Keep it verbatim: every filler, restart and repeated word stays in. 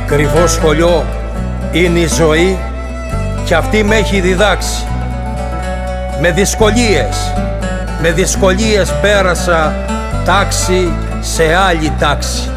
Ακριβό σχολείο είναι η ζωή και αυτή με έχει διδάξει. Με δυσκολίες, με δυσκολίες πέρασα τάξη σε άλλη τάξη.